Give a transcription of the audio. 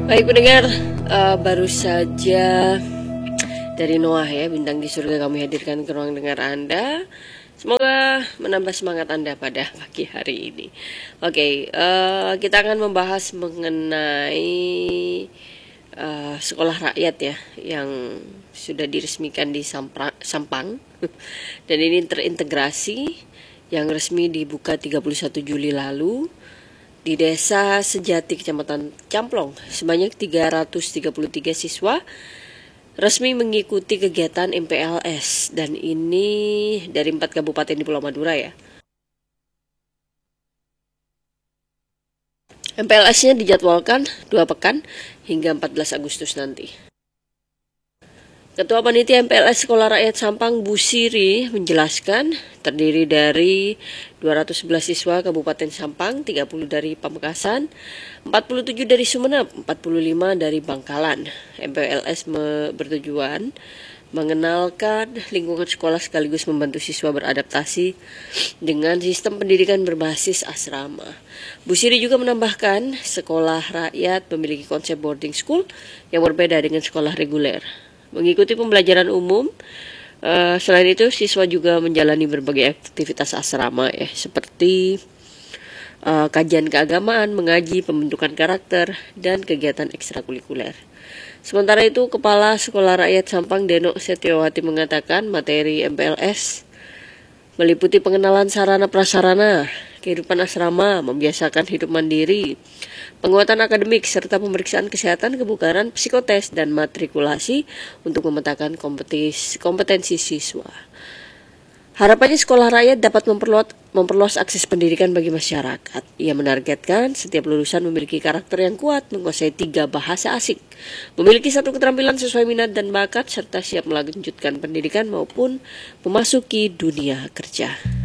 Baik pendengar, baru saja dari Noah ya, Bintang di Surga kami hadirkan ke ruang dengar Anda. Semoga menambah semangat Anda pada pagi hari ini. Oke, kita akan membahas mengenai sekolah rakyat ya, yang sudah diresmikan di Sampang. Dan ini terintegrasi, yang resmi dibuka 31 Juli lalu di Desa Sejati, Kecamatan Camplong. Sebanyak 333 siswa resmi mengikuti kegiatan MPLS, dan ini dari 4 kabupaten di Pulau Madura ya. MPLS-nya dijadwalkan 2 pekan hingga 14 Agustus nanti. Ketua Panitia MPLS Sekolah Rakyat Sampang, Bu Siri, menjelaskan terdiri dari 211 siswa Kabupaten Sampang, 30 dari Pamekasan, 47 dari Sumeneb, 45 dari Bangkalan. MPLS bertujuan mengenalkan lingkungan sekolah sekaligus membantu siswa beradaptasi dengan sistem pendidikan berbasis asrama. Bu Siri juga menambahkan, sekolah rakyat memiliki konsep boarding school yang berbeda dengan sekolah reguler. Mengikuti pembelajaran umum, selain itu siswa juga menjalani berbagai aktivitas asrama ya, seperti kajian keagamaan, mengaji, pembentukan karakter, dan kegiatan ekstrakurikuler. Sementara itu, Kepala Sekolah Rakyat Sampang Deno Setiawati mengatakan materi MPLS meliputi pengenalan sarana prasarana, kehidupan asrama, membiasakan hidup mandiri, penguatan akademik, serta pemeriksaan kesehatan, kebugaran, psikotes, dan matrikulasi untuk memetakan kompetensi siswa. Harapannya sekolah rakyat dapat memperluas akses pendidikan bagi masyarakat. Ia menargetkan setiap lulusan memiliki karakter yang kuat, menguasai 3 bahasa asing, memiliki 1 keterampilan sesuai minat dan bakat, serta siap melanjutkan pendidikan maupun memasuki dunia kerja.